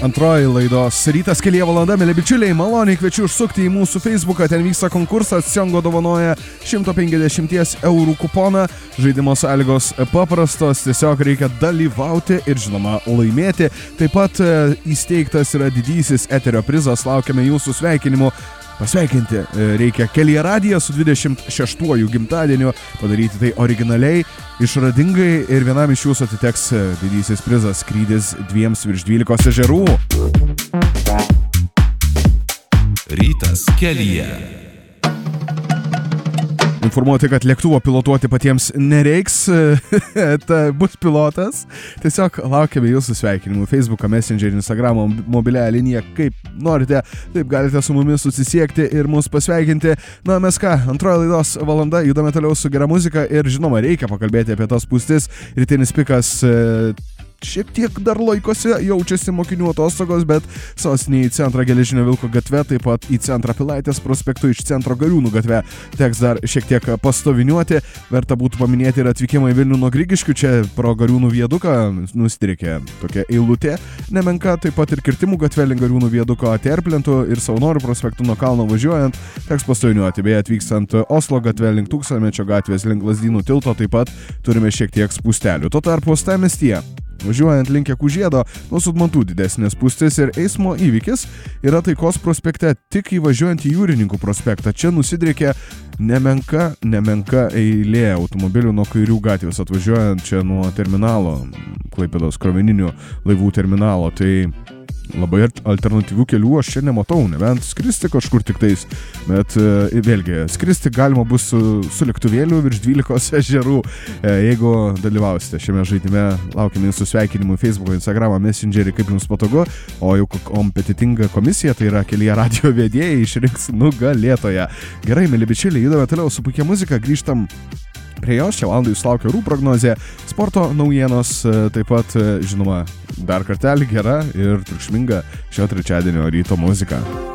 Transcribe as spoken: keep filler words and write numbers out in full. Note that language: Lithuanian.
Antroji laidos rytas kelyje valanda, mėly bičiuliai, maloniai kviečiu užsukti į mūsų Facebooką, ten vyksta konkursas, Siongo dovanoja šimto penkiasdešimt eurų kuponą, žaidimo sąlygos paprastos, tiesiog reikia dalyvauti ir žinoma laimėti. Taip pat įsteigtas yra didysis eterio prizas, laukiame jūsų sveikinimų. Pasveikinti reikia Kelyje radiją su dvidešimt šeštuoju gimtadieniu, padaryti tai originaliai, išradingai ir vienam iš jūsų atiteks didysis prizas skrydis dviems virš dvylikos ežerų. Rytas kelyje. Informuoti, kad lėktuvo pilotuoti patiems nereiks, ta bus pilotas. Tiesiog laukiame jūsų sveikinimų Facebooką, Messengerį, Instagramą, mobiliąją liniją, kaip norite, taip galite su mumis susisiekti ir mus pasveikinti. Na, mes ką, antroji laidos valanda, judame toliau su gera muzika ir žinoma, reikia pakalbėti apie tas spūstis. Rytinis pikas šiek tiek dar laikosi, jaučiasi mokinių atostogos, bet sostinėje į centrą Geležinio Vilko gatve, taip pat į centrą Pilaitės prospektu iš centro Gariūnų gatve teks dar šiek tiek pastoviniuoti. Verta būtų paminėti ir atvykimą į Vilnių nuo Grigiškių, čia pro Gariūnų viaduką nustrikė tokia eilutė nemenka, taip pat ir Kirtimų gatve link Gariūnų viaduko Terplintų ir Savanorių prospektu nuo kalno važiuojant teks pastoviniuoti. Beje, atvykstant Oslo gatve link Tūkstantmečio gatvės link Lazdynų tilto taip pat turime šiek tiek spūstelių. Tuo tarpu uostamiestyje važiuojant link Kužiedo nuo Sudmantų didesnės spūstis ir eismo įvykis yra Taikos prospekte, tik įvažiuojant į Jūrininkų prospektą. Čia nusidriekia nemenka, nemenka eilė automobilių nuo Kairių gatvės atvažiuojant čia nuo terminalo, Klaipėdos krovininių laivų terminalo. Tai labai alternatyvių kelių aš čia nematau, nebent skristi kažkur tik tais, bet e, vėlgi, skristi galima bus su, su lėktuvėliu virš dvylikos ežerų. E, jeigu dalyvausite šiame žaidime, laukime jūsų sveikinimų Facebook'o, Instagram'o, Messengerį, kaip jums patogu, o jau kompetitinga komisija, tai yra Kelyje radijo vedėjai, išrinks nugalėtoją. Gerai, mėly bičiuliai, judame toliau su puikia muzika, grįžtam prie jos. Šią valandą jūs laukia orų prognozė, sporto naujienos, taip pat, žinoma, dar kartelį gera ir triukšminga šio trečiadienio ryto muzika.